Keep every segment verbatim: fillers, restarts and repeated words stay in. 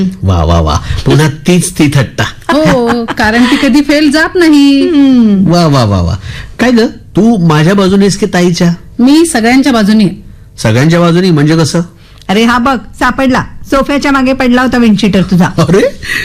वा वा वा, पुन्हा तीच ती थट्टा. हो, कारण ती कधी फेल जात नाही. वा वा वा वा. काय ग, तू माझ्या बाजूनेस की ताईच्या? मी सगळ्यांच्या बाजूने. सगळ्यांच्या बाजूनी म्हणजे कसं? अरे हा बघ, सापडला. सोफ्याच्या मागे पडला होता विंडशीटर तुझा. अरे,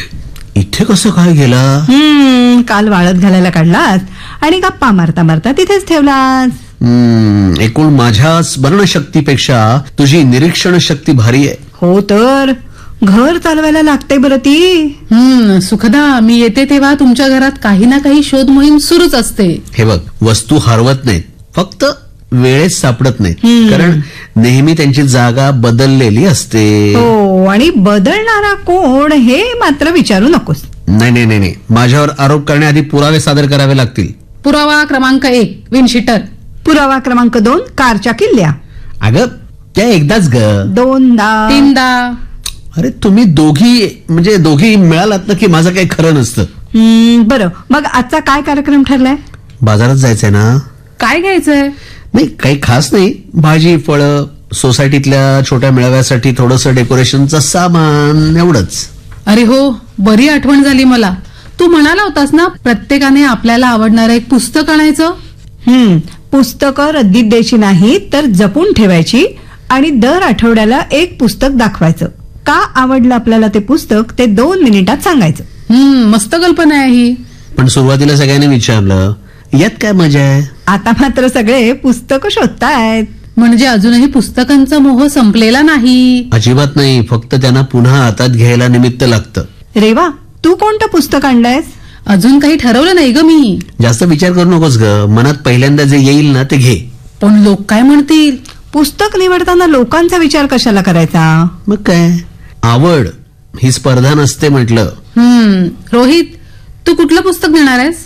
इथे कसं काय गेला? हम्म काल वाळत घालायला काढलास आणि गप्पा मारता मारता तिथेच ठेवलास. हम्म एकूण माझ्या स्मरण शक्तीपेक्षा तुझी निरीक्षण शक्ती भारी आहे. हो तर, घर चालवायला लागते बरं ती. हम्म सुखदा, मी येते तेव्हा तुमच्या घरात काही ना काही शोध मोहीम सुरूच असते. हे बघ, वस्तू हरवत नाहीत, फक्त वेळेत सापडत नाहीत, कारण नेहमी त्यांची जागा बदललेली असते. हो, आणि बदलणारा कोण हे मात्र विचारू नकोस. नाही नाही नाही नाही, माझ्यावर आरोप करण्याआधी पुरावे सादर करावे लागतील. पुरावा क्रमांक एक, विंडशीटर. पुरावा क्रमांक दोन, कारच्या किल्ल्या. अगं, त्या एकदाच ग. दोनदा. तीनदा. अरे तुम्ही दोघी म्हणजे दोघी मिळालात ना की माझं काही खरं नसतं. हम्म, बरं मग आजचा काय कार्यक्रम ठरलाय? बाजारात जायचंय ना? काय घ्यायचंय? नाही, काही खास नाही. भाजी, फळं, सोसायटीतल्या छोट्या मेळाव्यासाठी थोडंसं डेकोरेशनचं सामान, एवढंच. अरे हो, बरी आठवण झाली मला. तू म्हणाला होतास ना, प्रत्येकाने आपल्याला आपणारं एक पुस्तक आणायचं. हम्म पुस्तकं रद्दीत द्यायची नाही, तर जपून ठेवायची आणि दर आठवड्याला एक पुस्तक दाखवायचं. का आवडलं आपल्याला ते पुस्तक ते दोन मिनिटात सांगायचं. हम्म मस्त कल्पना आहे ही. पण सुरुवातीला सगळ्यांनी विचारलं, यात काय मजा आहे? आता मात्र सगळे पुस्तकं शोधतायत. म्हणजे अजूनही पुस्तकांचा मोह संपलेला नाही. अजिबात नाही, फक्त त्यांना पुन्हा हातात घ्यायला निमित्त लागतं. रेवा, तू कोणतं पुस्तक आणलंयस? अजून काही ठरवलं नाही ग मी. जास्त विचार करू नकोस ग, मनात पहिल्यांदा जे येईल ना ते घे. पण लोक काय म्हणतील? पुस्तक निवडताना लोकांचा विचार कशाला करायचा? मग काय, आवड ही स्पर्धा नसते म्हटलं. हम्म रोहित, तू कुठलं पुस्तक घेणार आहेस?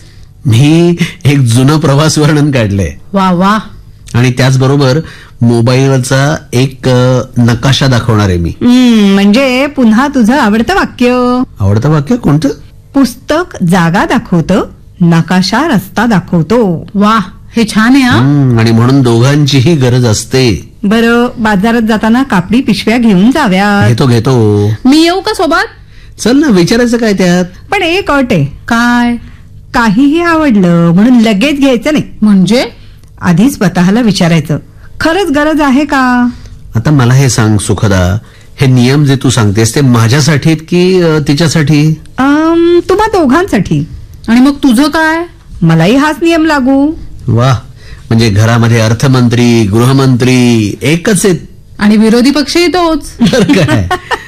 मी एक जुनं प्रवास वर्णन काढलंय. वा वा. आणि त्याचबरोबर मोबाईलवरचा एक अ, नकाशा दाखवणार आहे मी. हम्म म्हणजे पुन्हा तुझं आवडतं वाक्य. आवडतं वाक्य कोणतं? पुस्तक जागा दाखवतं, नकाशा रस्ता दाखवतो. वा, हे छान आहे. हा हम्म, आणि म्हणून दोघांचीही गरज असते. बरं, बाजारात जाताना कापडी पिशव्या घेऊन जाव्यात. घेतो घेतो. मी येऊ का सोबत? चल ना, विचारायचं काय त्यात? पण एक अट आहे. काय? काहीही आवडलं म्हणून लगेच घ्यायचं नाही. म्हणजे? आधी स्वतःला विचारायचं, खरंच गरज आहे का? आता मला हे सांग सुखदा, हे नियम जे तू सांगतेस ते माझ्यासाठी की अ, तिच्यासाठी? अम, तुम्हा दोघांसाठी. आणि मग तुझं काय? मलाही हाच नियम लागू. वा, म्हणजे घरामध्ये अर्थमंत्री, गृहमंत्री एकच आहेत. आणि विरोधी पक्षही तोच. तर काय.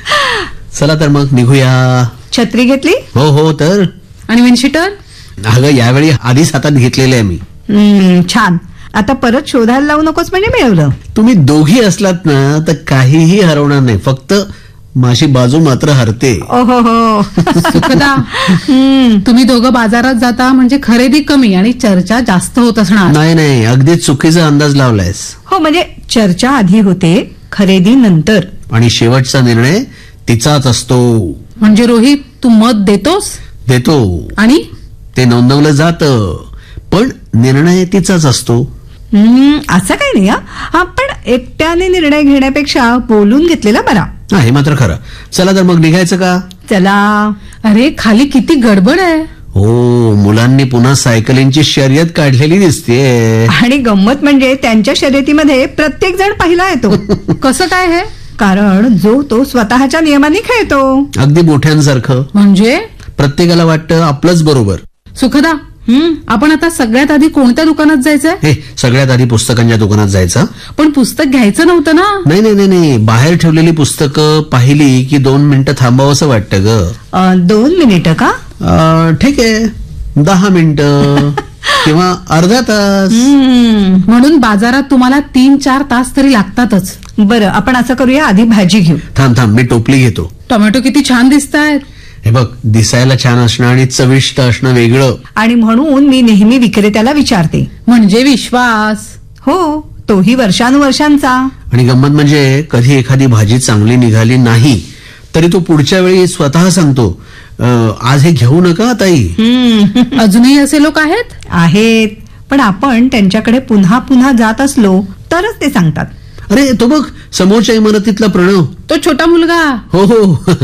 चला तर मग निघूया. छत्री घेतली? हो हो तर. आणि विंडशीटर? अगं, यावेळी आधीच हातात घेतलेलं आहे मी. हम्म, छान. आता परत शोधायला लावू नकोस म्हणजे मिळवलं. तुम्ही दोघी असलात ना तर काहीही हरवणार नाही, फक्त माझी बाजू मात्र हरते. ओहो हो. सुखदा, तुम्ही दोघं बाजारात जाता म्हणजे खरेदी कमी आणि चर्चा जास्त होत असणार. नाही नाही, अगदी चुकीचा अंदाज लावलायस. हो, म्हणजे चर्चा आधी होते, खरेदी नंतर. आणि शेवटचा निर्णय तिचाच असतो. म्हणजे रोहित, तू मत देतोस? देतो. आणि ते नोंदवलं जातं, पण निर्णय तिचाच असतो. हम्म, असं काही नाही. हा, पण एकट्याने निर्णय घेण्यापेक्षा बोलून घेतलेला बरा. हा, हे मात्र खरं. चला तर मग निघायचं का? चला. अरे, खाली किती गडबड आहे. हो, मुलांनी पुन्हा सायकलिंगची शर्यत काढलेली दिसतेय. आणि गंमत म्हणजे त्यांच्या शर्यतीमध्ये प्रत्येक जण पहिला येतो. कसं काय हे? कारण जो तो स्वतःच्या नियमाने खेळतो. अगदी मोठ्यांसारखं. म्हणजे प्रत्येकाला वाटतं आपलंच बरोबर. सुखदा, हम्म आपण आता सगळ्यात आधी कोणत्या दुकानात जायचंय? हे, सगळ्यात आधी पुस्तकांच्या दुकानात जायचं. पण पुस्तक घ्यायचं नव्हतं ना? नाही नाही नाही नाही, बाहेर ठेवलेली पुस्तकं पाहिली की दोन मिनिटं थांबावं असं वाटतं ग. अं, दोन मिनिटं का? अं, ठीक आहे, दहा मिनिटं किंवा अर्धा तास. हम्म, म्हणून बाजारात तुम्हाला तीन चार तास तरी लागतातच. बरं, आपण असं करूया, आधी भाजी घेऊ. थांब थांब, मी टोपली घेतो. टोमॅटो किती छान दिसतायत. हे बघ, दिसायला छान असणं आणि चविष्ट असणं वेगळं. आणि म्हणून मी नेहमी विक्रेत्याला विचारते. म्हणजे विश्वास. हो, तोही वर्षानुवर्षांचा. आणि गंमत म्हणजे कधी एखादी भाजी चांगली निघाली नाही तरी तो पुढच्या वेळी स्वतः सांगतो, "अं, आज हे घेऊ नका ताई." हम्म, अजूनही असे लोक आहेत? आहेत. पण आपण त्यांच्याकडे पुन्हा पुन्हा जात असलो तरच ते सांगतात. अरे, तो बघ समोरच्या इमारतीतला प्रणव. तो छोटा मुलगा. हो हो